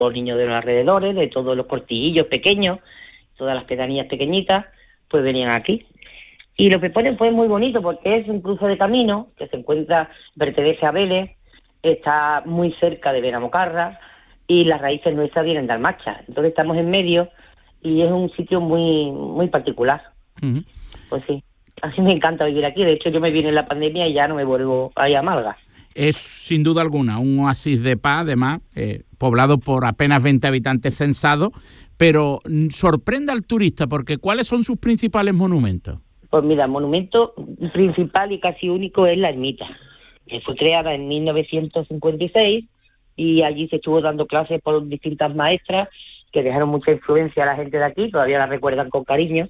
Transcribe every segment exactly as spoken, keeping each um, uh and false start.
los niños de los alrededores, de todos los cortijillos pequeños, todas las pedanías pequeñitas, pues venían aquí. Y los pepones fue muy bonito porque es un cruce de camino que se encuentra, pertenece a Vélez, está muy cerca de Benamocarra y las raíces nuestras vienen de Almacha. Entonces estamos en medio y es un sitio muy muy particular. Uh-huh. Pues sí, así me encanta vivir aquí. De hecho, yo me vine en la pandemia y ya no me vuelvo a ir a Málaga. Es sin duda alguna un oasis de paz, además, eh, poblado por apenas veinte habitantes censados, pero sorprende al turista porque ¿cuáles son sus principales monumentos? Pues mira, el monumento principal y casi único es la ermita, que fue creada en mil novecientos cincuenta y seis y allí se estuvo dando clases por distintas maestras que dejaron mucha influencia a la gente de aquí, todavía la recuerdan con cariño,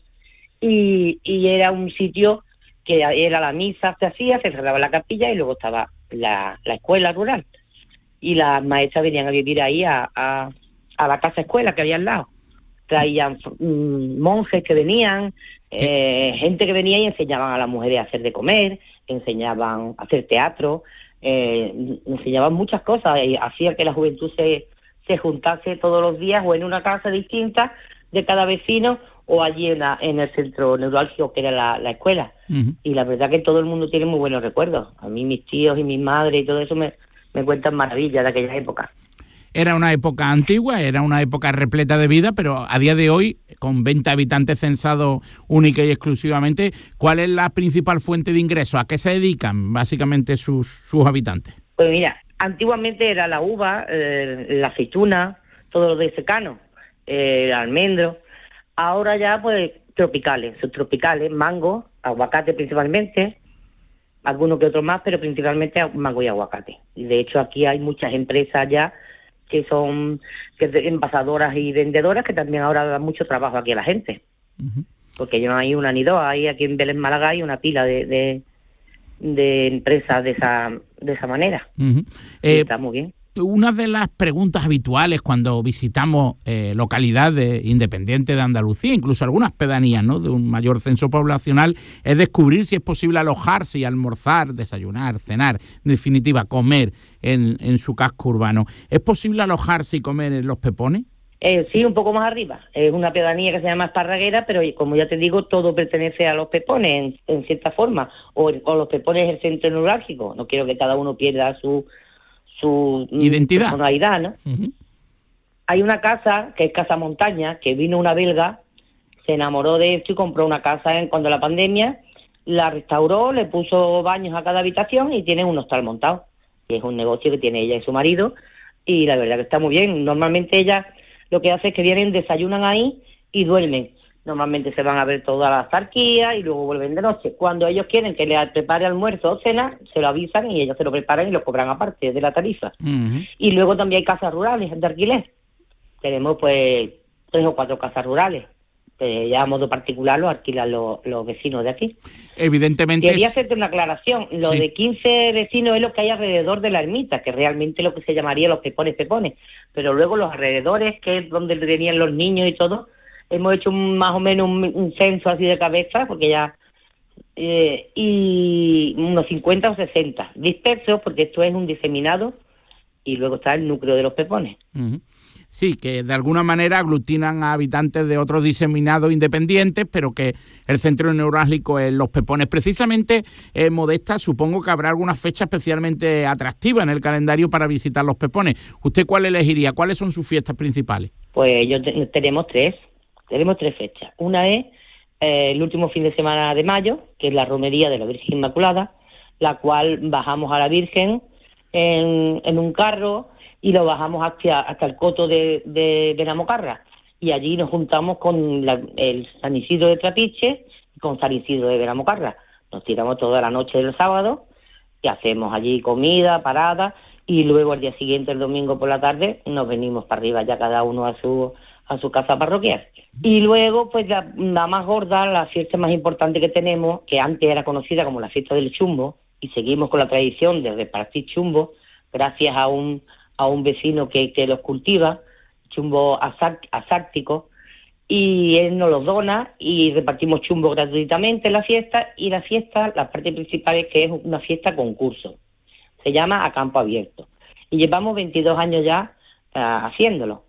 y, y era un sitio que era la misa, se hacía, se cerraba la capilla y luego estaba la, la escuela rural. Y las maestras venían a vivir ahí a, a, a la casa escuela que había al lado. Traían mmm, monjes que venían, eh, gente que venía y enseñaban a las mujeres a hacer de comer, enseñaban a hacer teatro, eh, enseñaban muchas cosas y hacía que la juventud se, se juntase todos los días o en una casa distinta de cada vecino o allí en, la, en el centro neurálgico que era la, la escuela. Uh-huh. Y la verdad que todo el mundo tiene muy buenos recuerdos. A mí mis tíos y mi madre y todo eso me, me cuentan maravillas de aquella época. Era una época antigua, era una época repleta de vida, pero a día de hoy, con veinte habitantes censados única y exclusivamente, ¿cuál es la principal fuente de ingresos? ¿A qué se dedican básicamente sus, sus habitantes? Pues mira, antiguamente era la uva, eh, la aceituna, todo lo de secano, eh, el almendro. Ahora ya, pues, tropicales, subtropicales, mango, aguacate principalmente, algunos que otros más, pero principalmente mango y aguacate. Y de hecho aquí hay muchas empresas ya que son que envasadoras y vendedoras que también ahora dan mucho trabajo aquí a la gente. Uh-huh. Porque no hay una ni dos, hay aquí en Vélez, Málaga hay una pila de, de, de empresas de esa de esa manera. Uh-huh. Eh, está muy bien. Una de las preguntas habituales cuando visitamos eh, localidades independientes de Andalucía, incluso algunas pedanías, ¿no?, de un mayor censo poblacional, es descubrir si es posible alojarse y almorzar, desayunar, cenar, en definitiva, comer en, en su casco urbano. ¿Es posible alojarse y comer en Los Pepones? Eh, sí, un poco más arriba. Es una pedanía que se llama Esparraguera, pero como ya te digo, todo pertenece a Los Pepones en, en cierta forma, o, o Los Pepones es el centro neurálgico. No quiero que cada uno pierda su su identidad, personalidad, ¿no? Uh-huh. Hay una casa que es Casa Montaña, que vino una belga, se enamoró de esto y compró una casa en cuando la pandemia, la restauró, le puso baños a cada habitación y tiene un hostal montado. Y es un negocio que tiene ella y su marido y la verdad que está muy bien. Normalmente ella lo que hace es que vienen, desayunan ahí y duermen. Normalmente se van a ver todas las zarquías y luego vuelven de noche. Cuando ellos quieren que les prepare almuerzo o cena, se lo avisan y ellos se lo preparan y lo cobran aparte de la tarifa. Uh-huh. Y luego también hay casas rurales de alquiler. Tenemos pues tres o cuatro casas rurales. Que ya a modo particular lo alquilan los, los vecinos de aquí. Evidentemente. Quería es... hacerte una aclaración. Lo sí. de quince vecinos es lo que hay alrededor de la ermita, que realmente lo que se llamaría Los Pepones Pepones. Pero luego los alrededores, que es donde venían los niños y todo, hemos hecho un, más o menos un, un censo así de cabeza, porque ya... Eh, y unos cincuenta o sesenta dispersos, porque esto es un diseminado, y luego está el núcleo de Los Pepones. Uh-huh. Sí, que de alguna manera aglutinan a habitantes de otros diseminados independientes, pero que el centro neurálgico es Los Pepones. Precisamente, eh, Modesta, supongo que habrá alguna fecha especialmente atractiva en el calendario para visitar Los Pepones. ¿Usted cuál elegiría? ¿Cuáles son sus fiestas principales? Pues yo te, tenemos tres. Tenemos tres fechas. Una es eh, el último fin de semana de mayo, que es la romería de la Virgen Inmaculada, la cual bajamos a la Virgen en, en un carro y lo bajamos hasta, hasta el coto de, de Benamocarra. Y allí nos juntamos con la, el San Isidro de Trapiche y con San Isidro de Benamocarra. Nos tiramos toda la noche del sábado y hacemos allí comida, parada, y luego al día siguiente, el domingo por la tarde, nos venimos para arriba ya cada uno a su a su casa parroquial. Y luego, pues la, la más gorda, la fiesta más importante que tenemos, que antes era conocida como la fiesta del chumbo, y seguimos con la tradición de repartir chumbo, gracias a un a un vecino que, que los cultiva, chumbo asártico, y él nos los dona, y repartimos chumbo gratuitamente en la fiesta, y la fiesta, la parte principal es que es una fiesta concurso. Se llama A Campo Abierto. Y llevamos veintidós años ya uh, haciéndolo.